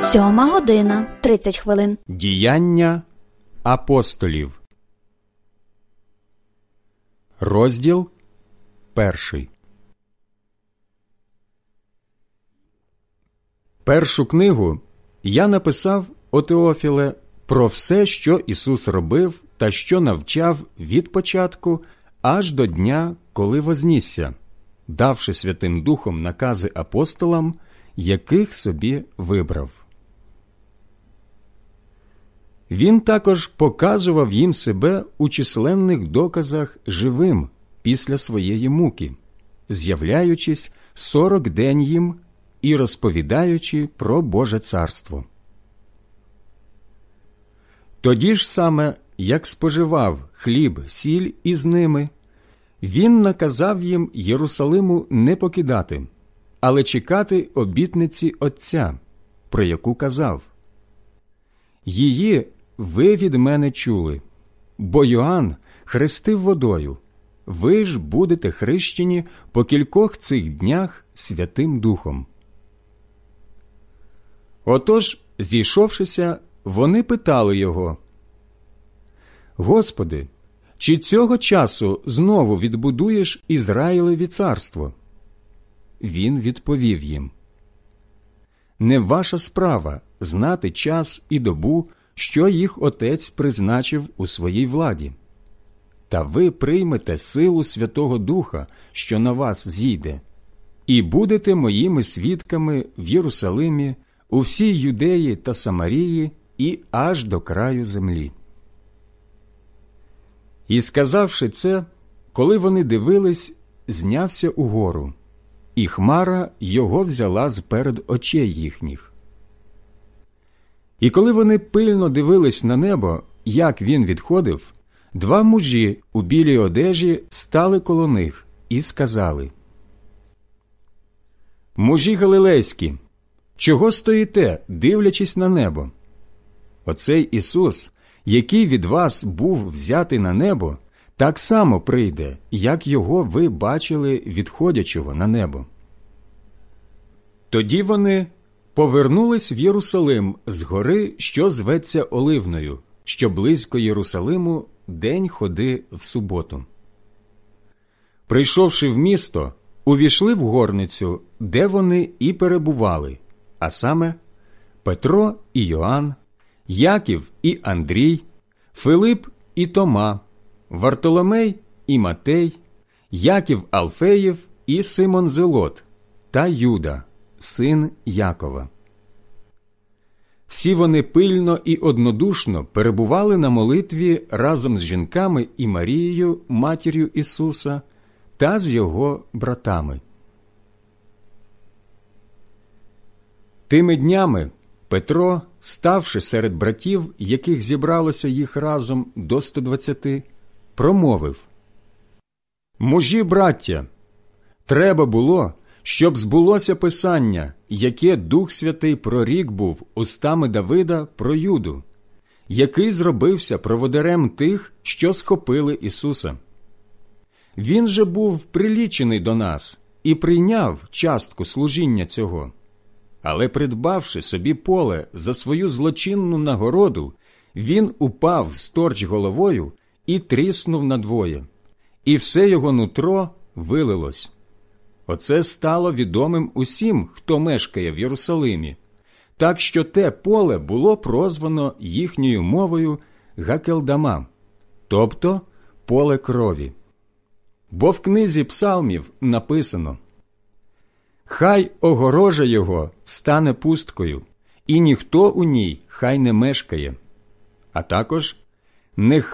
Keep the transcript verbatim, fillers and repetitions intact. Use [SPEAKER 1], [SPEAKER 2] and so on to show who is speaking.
[SPEAKER 1] Сьома година, тридцять хвилин.
[SPEAKER 2] Діяння апостолів. Розділ перший. Першу книгу я написав, о Теофіле, про все, що Ісус робив та що навчав від початку аж до дня, коли вознісся, давши Святим Духом накази апостолам, яких собі вибрав. Він також показував їм себе у численних доказах живим після своєї муки, з'являючись сорок день їм і розповідаючи про Боже царство. Тоді ж саме, як споживав хліб, сіль із ними, він наказав їм Єрусалиму не покидати, але чекати обітниці Отця, про яку казав: «Її ви від мене чули, бо Йоанн хрестив водою, ви ж будете хрещені по кількох цих днях Святим Духом». Отож, зійшовшися, вони питали його: «Господи, чи цього часу знову відбудуєш Ізраїлеві царство?» Він відповів їм: «Не ваша справа знати час і добу, що їх Отець призначив у своїй владі. Та ви приймете силу Святого Духа, що на вас зійде, і будете моїми свідками в Єрусалимі, у всій Юдеї та Самарії і аж до краю землі». І, сказавши це, коли вони дивились, знявся угору, і хмара його взяла зперед очей їхніх. І коли вони пильно дивились на небо, як він відходив, два мужі у білій одежі стали коло них і сказали: «Мужі галилейські, чого стоїте, дивлячись на небо? Оцей Ісус, який від вас був взятий на небо, так само прийде, як його ви бачили відходячого на небо». Тоді вони повернулись в Єрусалим з гори, що зветься Оливною, що близько Єрусалиму, день ходи в суботу. Прийшовши в місто, увійшли в горницю, де вони і перебували, а саме Петро і Йоанн, Яків і Андрій, Филип і Тома, Вартоломей і Матей, Яків Алфеїв і Симон Зелот та Юда, син Якова. Всі вони пильно і однодушно перебували на молитві разом з жінками і Марією, матір'ю Ісуса, та з його братами. Тими днями Петро, ставши серед братів, яких зібралося їх разом до сто двадцяти, промовив: «Мужі, браття, треба було, щоб збулося Писання, яке Дух Святий прорік був устами Давида про Юду, який зробився проводарем тих, що схопили Ісуса. Він же був прилічений до нас і прийняв частку служіння цього. Але, придбавши собі поле за свою злочинну нагороду, він упав сторч головою і тріснув надвоє, і все його нутро вилилось. Оце стало відомим усім, хто мешкає в Єрусалимі, так що те поле було прозвано їхньою мовою Гакелдама, тобто поле крові. Бо в книзі Псалмів написано: «Хай огорожа його стане пусткою, і ніхто у ній хай не мешкає», а також «Нехай